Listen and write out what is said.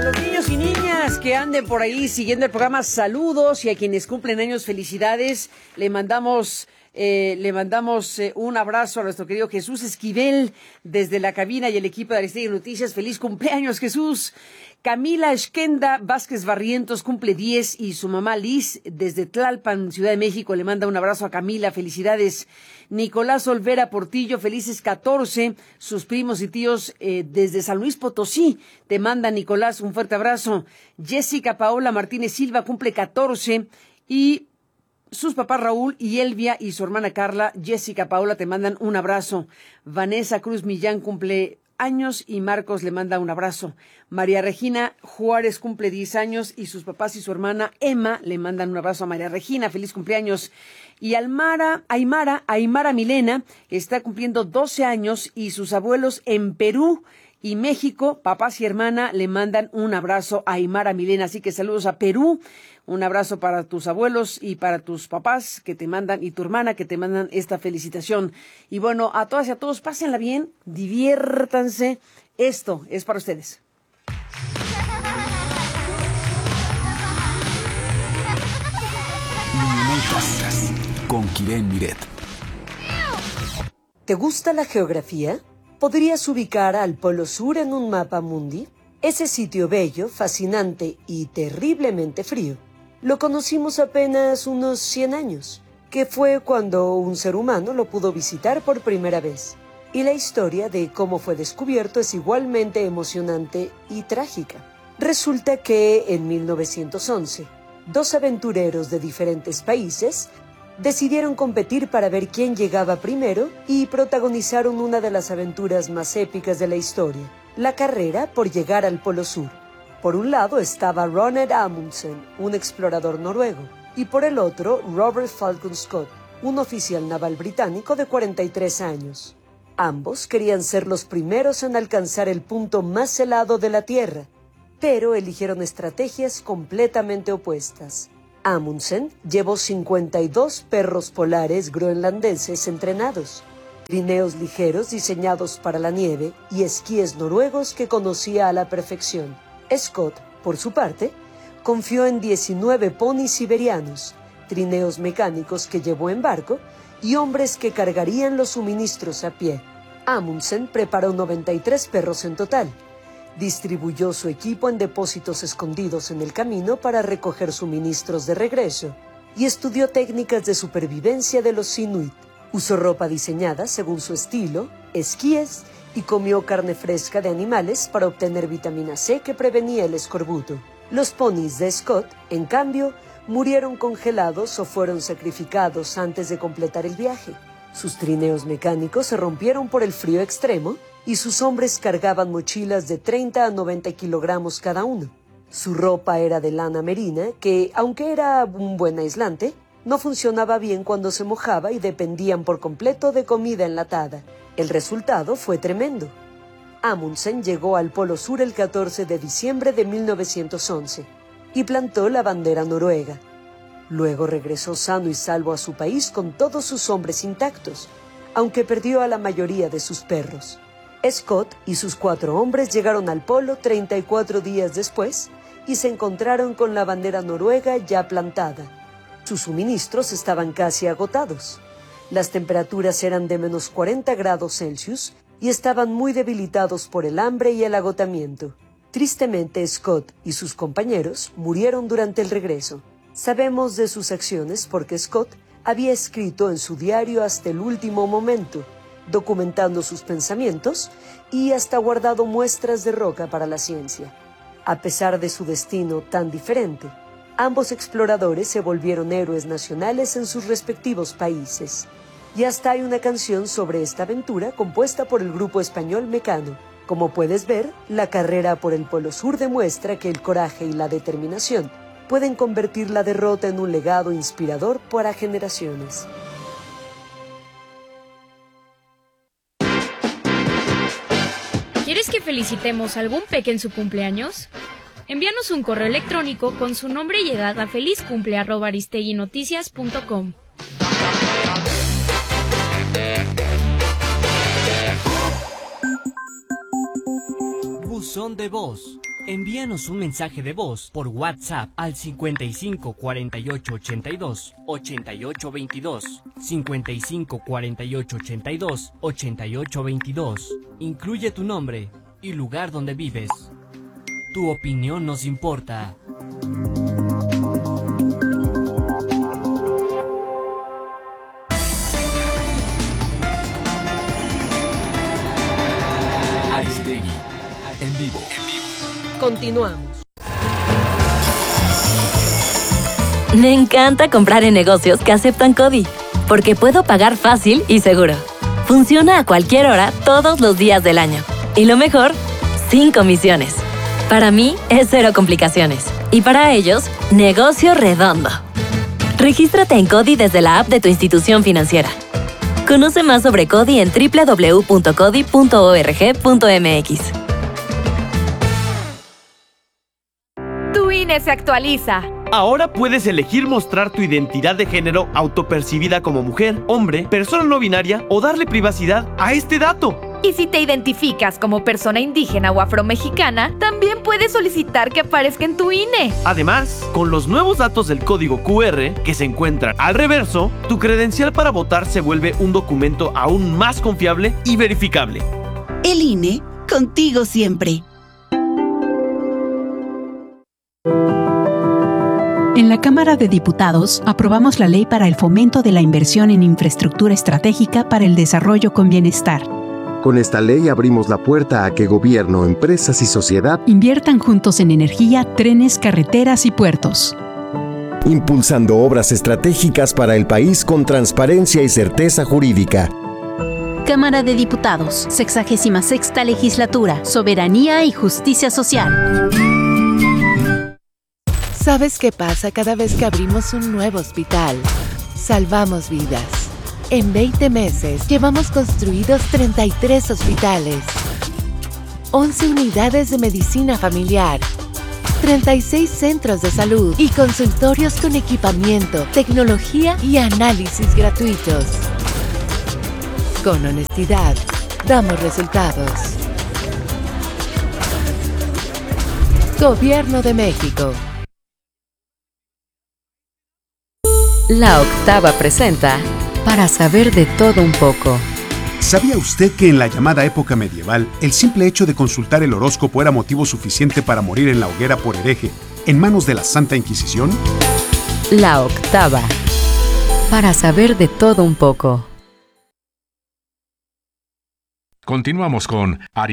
A los niños y niñas que anden por ahí siguiendo el programa, saludos, y a quienes cumplen años, felicidades. Le mandamos un abrazo a nuestro querido Jesús Esquivel desde la cabina y el equipo de Aristegui Noticias. Feliz cumpleaños, Jesús. Camila Esquenda Vázquez Barrientos cumple 10 y su mamá Liz desde Tlalpan, Ciudad de México, le manda un abrazo a Camila. Felicidades. Nicolás Olvera Portillo, felices 14. Sus primos y tíos desde San Luis Potosí te manda, Nicolás, un fuerte abrazo. Jessica Paola Martínez Silva cumple 14 y sus papás Raúl y Elvia y su hermana Carla. Jessica Paola te mandan un abrazo. Vanessa Cruz Millán cumple años y Marcos le manda un abrazo. María Regina Juárez cumple 10 años y sus papás y su hermana Emma le mandan un abrazo a María Regina. Feliz cumpleaños. Y Aymara Milena está cumpliendo 12 años y sus abuelos en Perú y México, papás y hermana, le mandan un abrazo a Aymara Milena. Así que saludos a Perú. Un abrazo para tus abuelos y para tus papás que te mandan, y tu hermana que te mandan esta felicitación. Y bueno, a todas y a todos, pásenla bien, diviértanse. Esto es para ustedes. Minutas con Kiren Miret. ¿Te gusta la geografía? ¿Podrías ubicar al Polo Sur en un mapa mundi? Ese sitio bello, fascinante y terriblemente frío lo conocimos apenas unos 100 años, que fue cuando un ser humano lo pudo visitar por primera vez. Y la historia de cómo fue descubierto es igualmente emocionante y trágica. Resulta que en 1911, dos aventureros de diferentes países decidieron competir para ver quién llegaba primero y protagonizaron una de las aventuras más épicas de la historia, la carrera por llegar al Polo Sur. Por un lado estaba Ronald Amundsen, un explorador noruego, y por el otro Robert Falcon Scott, un oficial naval británico de 43 años. Ambos querían ser los primeros en alcanzar el punto más helado de la Tierra, pero eligieron estrategias completamente opuestas. Amundsen llevó 52 perros polares groenlandeses entrenados, trineos ligeros diseñados para la nieve y esquíes noruegos que conocía a la perfección. Scott, por su parte, confió en 19 ponis siberianos, trineos mecánicos que llevó en barco y hombres que cargarían los suministros a pie. Amundsen preparó 93 perros en total. Distribuyó su equipo en depósitos escondidos en el camino para recoger suministros de regreso y estudió técnicas de supervivencia de los Inuit. Usó ropa diseñada según su estilo, esquíes y comió carne fresca de animales para obtener vitamina C que prevenía el escorbuto. Los ponis de Scott, en cambio, murieron congelados o fueron sacrificados antes de completar el viaje. Sus trineos mecánicos se rompieron por el frío extremo y sus hombres cargaban mochilas de 30 a 90 kilogramos cada uno. Su ropa era de lana merina que, aunque era un buen aislante, no funcionaba bien cuando se mojaba y dependían por completo de comida enlatada. El resultado fue tremendo. Amundsen llegó al Polo Sur el 14 de diciembre de 1911 y plantó la bandera noruega. Luego regresó sano y salvo a su país con todos sus hombres intactos, aunque perdió a la mayoría de sus perros. Scott y sus 4 hombres llegaron al polo 34 días después y se encontraron con la bandera noruega ya plantada. Sus suministros estaban casi agotados. Las temperaturas eran de menos 40 grados Celsius y estaban muy debilitados por el hambre y el agotamiento. Tristemente, Scott y sus compañeros murieron durante el regreso. Sabemos de sus acciones porque Scott había escrito en su diario hasta el último momento, documentando sus pensamientos y hasta guardado muestras de roca para la ciencia. A pesar de su destino tan diferente, ambos exploradores se volvieron héroes nacionales en sus respectivos países. Y hasta hay una canción sobre esta aventura compuesta por el grupo español Mecano. Como puedes ver, la carrera por el Polo Sur demuestra que el coraje y la determinación pueden convertir la derrota en un legado inspirador para generaciones. ¿Quieres que felicitemos a algún peque en su cumpleaños? Envíanos un correo electrónico con su nombre y edad a felizcumple@aristeguinoticias.com. Buzón de voz Envíanos un mensaje de voz por WhatsApp al 55 48 82 88 22. 55 48 82 88 22. Incluye tu nombre y lugar donde vives. Tu opinión nos importa. Aristegui, en vivo. Continuamos. Me encanta comprar en negocios que aceptan CODI, porque puedo pagar fácil y seguro. Funciona a cualquier hora, todos los días del año. Y lo mejor, sin comisiones. Para mí, es cero complicaciones. Y para ellos, negocio redondo. Regístrate en CODI desde la app de tu institución financiera. Conoce más sobre CODI en www.codi.org.mx. Tu INE se actualiza. Ahora puedes elegir mostrar tu identidad de género autopercibida como mujer, hombre, persona no binaria o darle privacidad a este dato. Y si te identificas como persona indígena o afromexicana, también puedes solicitar que aparezca en tu INE. Además, con los nuevos datos del código QR que se encuentran al reverso, tu credencial para votar se vuelve un documento aún más confiable y verificable. El INE, contigo siempre. En la Cámara de Diputados aprobamos la Ley para el Fomento de la Inversión en Infraestructura Estratégica para el Desarrollo con Bienestar. Con esta ley abrimos la puerta a que gobierno, empresas y sociedad inviertan juntos en energía, trenes, carreteras y puertos. impulsando obras estratégicas para el país con transparencia y certeza jurídica. Cámara de Diputados, 66ª Legislatura, Soberanía y Justicia Social. ¿Sabes qué pasa cada vez que abrimos un nuevo hospital? Salvamos vidas. En 20 meses llevamos construidos 33 hospitales, 11 unidades de medicina familiar, 36 centros de salud y consultorios con equipamiento, tecnología y análisis gratuitos. Con honestidad, damos resultados. Gobierno de México. La Octava presenta Para saber de todo un poco. ¿Sabía usted que en la llamada época medieval, el simple hecho de consultar el horóscopo era motivo suficiente para morir en la hoguera por hereje, en manos de la Santa Inquisición? La Octava. Para saber de todo un poco. Continuamos con